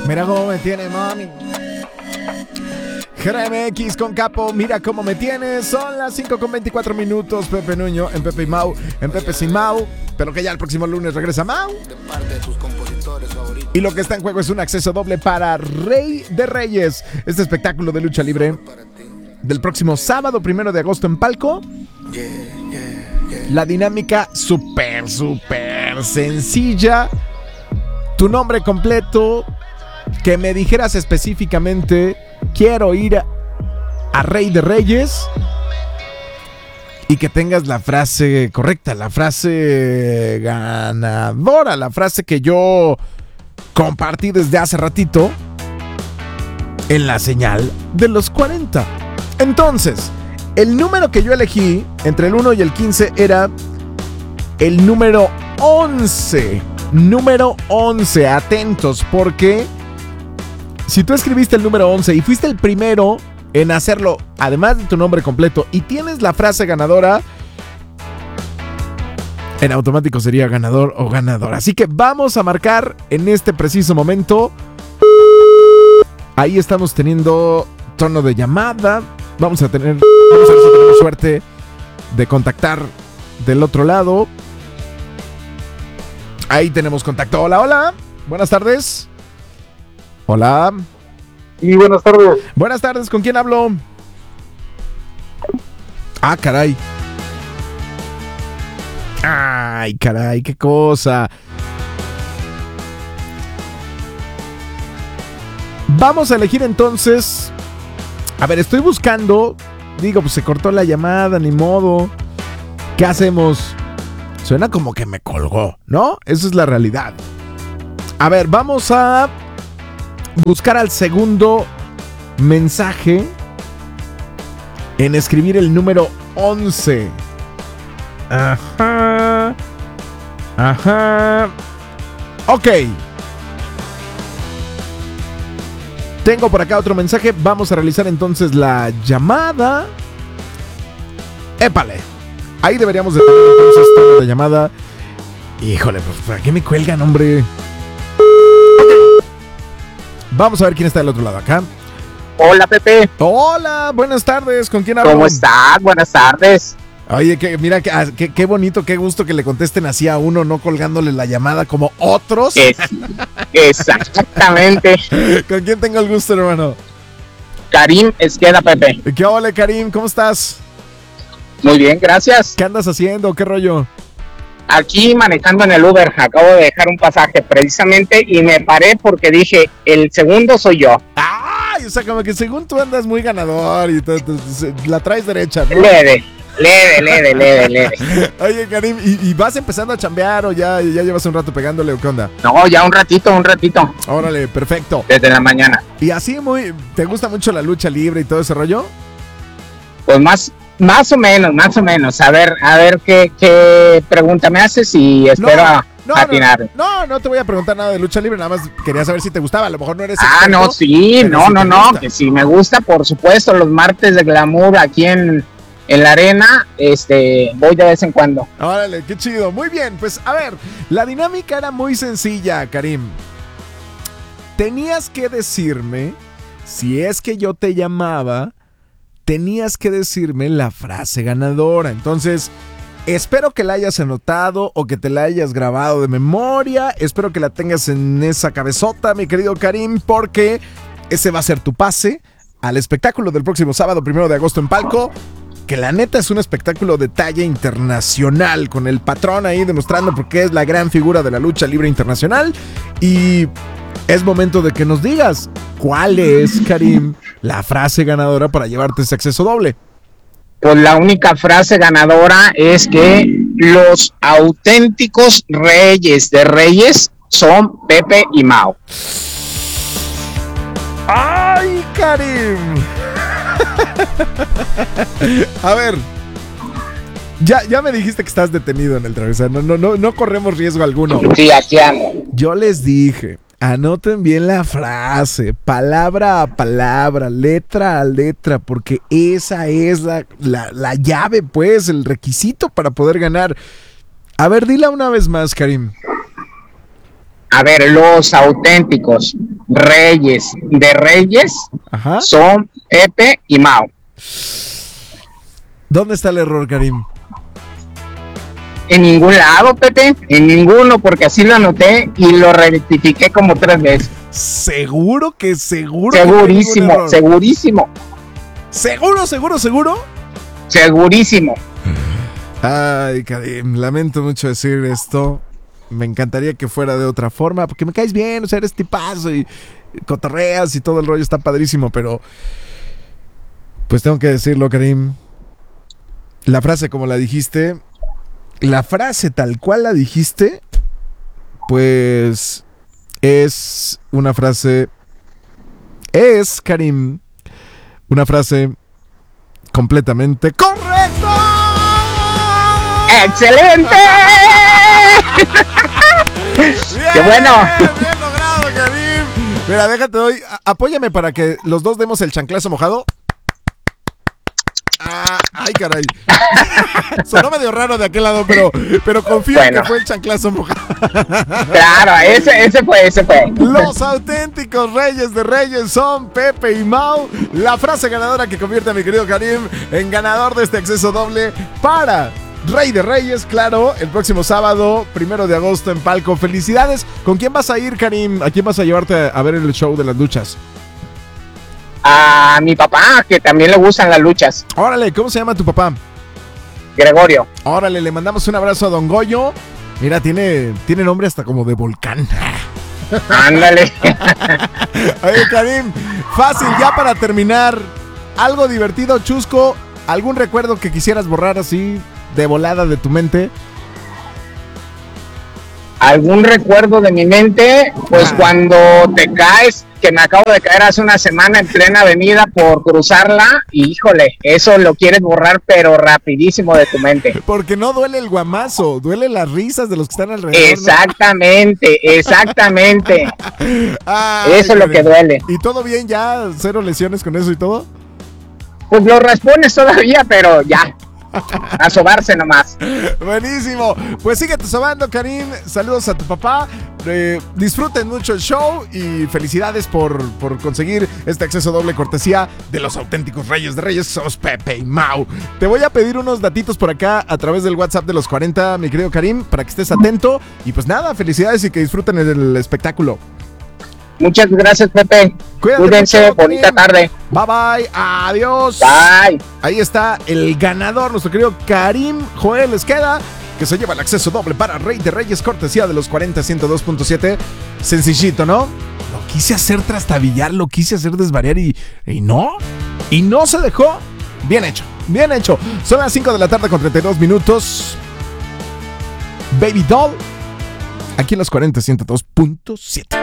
Mira cómo me tiene, mami. GRMX con Capo, mira cómo me tienes. Son las 5:24 Pepe Nuño en Pepe y Mau, en Pepe sin Mau. Pero que ya el próximo lunes regresa Mau. Y lo que está en juego es un acceso doble para Rey de Reyes, este espectáculo de lucha libre del próximo sábado 1 de agosto en Palco. La dinámica súper sencilla. Tu nombre completo, que me dijeras específicamente: quiero ir a Rey de Reyes, y que tengas la frase correcta, la frase ganadora, la frase que yo compartí desde hace ratito en la señal de los 40. Entonces, el número que yo elegí entre el 1 y el 15 era el número 11. Número 11, atentos, porque si tú escribiste el número 11 y fuiste el primero en hacerlo, además de tu nombre completo, y tienes la frase ganadora, en automático sería ganador o ganadora. Así que vamos a marcar en este preciso momento. Ahí estamos teniendo tono de llamada. Vamos a ver si tenemos suerte de contactar del otro lado. Ahí tenemos contacto. Hola, hola. Buenas tardes. Hola. Y buenas tardes. Buenas tardes, ¿con quién hablo? Ah, caray. Ay, caray, qué cosa. Vamos a elegir entonces. A ver, estoy buscando. Digo, pues se cortó la llamada, ni modo. ¿Qué hacemos? Suena como que me colgó, ¿no? Esa es la realidad. A ver, vamos a buscar al segundo mensaje en escribir el número 11. Ajá. Ok. Tengo por acá otro mensaje. Vamos a realizar entonces la llamada. ¡Épale! Ahí deberíamos de tener entonces tono de llamada. Híjole, pues ¿para qué me cuelgan, hombre? Vamos a ver quién está del otro lado acá. Hola, Pepe. Hola, buenas tardes. ¿Con quién hablo? ¿Cómo estás? Buenas tardes. Oye, mira, qué bonito, qué gusto que le contesten así a uno, no colgándole la llamada como otros. Exactamente. ¿Con quién tengo el gusto, hermano? Karim Esqueda, Pepe. ¿Qué ole, Karim? ¿Cómo estás? Muy bien, gracias. ¿Qué andas haciendo? ¿Qué rollo? Aquí manejando en el Uber. Acabo de dejar un pasaje precisamente y me paré porque dije, el segundo soy yo. ¡Ay! O sea, como que según tú andas muy ganador y la traes derecha, ¿no? Leve. Oye, Karim, ¿y vas empezando a chambear o ya llevas un rato pegándole o qué onda? No, ya un ratito. Órale, perfecto. Desde la mañana. ¿Y así te gusta mucho la lucha libre y todo ese rollo? Pues más o menos. A ver qué pregunta me haces y espero atinar. No te voy a preguntar nada de lucha libre, nada más quería saber si te gustaba. A lo mejor no eres experto. No, sí, no, que sí me gusta, por supuesto, los martes de glamour aquí en la arena, voy de vez en cuando. Órale, qué chido. Muy bien, pues a ver, la dinámica era muy sencilla, Karim. Tenías que decirme, si es que yo te llamaba, tenías que decirme la frase ganadora. Entonces, espero que la hayas anotado o que te la hayas grabado de memoria. Espero que la tengas en esa cabezota, mi querido Karim, porque ese va a ser tu pase al espectáculo del próximo sábado 1 de agosto en Palco, que la neta es un espectáculo de talla internacional, con el patrón ahí demostrando por qué es la gran figura de la lucha libre internacional. Y es momento de que nos digas cuál es, Karim, la frase ganadora para llevarte ese acceso doble. Pues la única frase ganadora es que los auténticos reyes de reyes son Pepe y Mau. ¡Ay, Karim! A ver, ya me dijiste que estás detenido en el travesano. No corremos riesgo alguno. Sí, aquí ando. Yo les dije, anoten bien la frase, palabra a palabra, letra a letra, porque esa es la llave, pues, el requisito para poder ganar. A ver, dila una vez más, Karim. A ver, los auténticos reyes de reyes son Pepe y Mau. ¿Dónde está el error, Karim? En ningún lado, Pepe, en ninguno, porque así lo anoté y lo rectifiqué como 3 veces. ¿Seguro? Segurísimo, que segurísimo. ¿Seguro? Segurísimo. Ay, Karim, lamento mucho decir esto. Me encantaría que fuera de otra forma, porque me caes bien, o sea, eres tipazo y cotorreas y todo el rollo está padrísimo, pero pues tengo que decirlo, Karim. La frase como la dijiste, la frase tal cual la dijiste, pues es una frase, Karim, una frase completamente correcta. ¡Excelente! Bien, ¡Qué bueno! Bien logrado, Karim. Mira, déjate hoy, apóyame para que los dos demos el chanclazo mojado. Ay, caray. Sonó medio raro de aquel lado, pero confío en que fue el chanclazo mojado. Claro, ese fue. Los auténticos reyes de reyes son Pepe y Mau. La frase ganadora que convierte a mi querido Karim en ganador de este acceso doble para Rey de Reyes, claro, el próximo sábado, 1 de agosto en Palco. Felicidades. ¿Con quién vas a ir, Karim? ¿A quién vas a llevarte a ver el show de las luchas? A mi papá, que también le gustan las luchas. Órale, ¿cómo se llama tu papá? Gregorio. Órale, le mandamos un abrazo a Don Goyo. Mira, tiene nombre hasta como de volcán. Ándale. Oye, Karim, fácil, ya para terminar, algo divertido, chusco, algún recuerdo que quisieras borrar así de volada de tu mente. ¿Algún recuerdo de mi mente? Pues cuando te caes, que me acabo de caer hace una semana en plena avenida por cruzarla, y híjole, eso lo quieres borrar pero rapidísimo de tu mente. Porque no duele el guamazo, duele las risas de los que están alrededor. Exactamente, ¿no? Exactamente. Ay, eso es lo que duele. ¿Y todo bien ya? ¿Cero lesiones con eso y todo? Pues lo respondes todavía, pero ya. A sobarse nomás. Buenísimo. Pues síguete sobando, Karim. Saludos a tu papá. Disfruten mucho el show y felicidades por conseguir este acceso doble cortesía de los auténticos reyes de reyes. Somos Pepe y Mau. Te voy a pedir unos datitos por acá a través del WhatsApp de los 40, mi querido Karim, para que estés atento. Y pues nada, felicidades y que disfruten el espectáculo. Muchas gracias, Pepe. Cuídense, mucho, bonita tarde. Bye bye, adiós. Bye. Ahí está el ganador, nuestro querido Karim Joel Esqueda, que se lleva el acceso doble para Rey de Reyes, cortesía de los 40 102.7. Sencillito, ¿no? Lo quise hacer trastabillar, lo quise hacer desvariar y no se dejó. Bien hecho, bien hecho. Son las 5 de la tarde con 32 minutos. Baby Doll, aquí en los 40 102.7.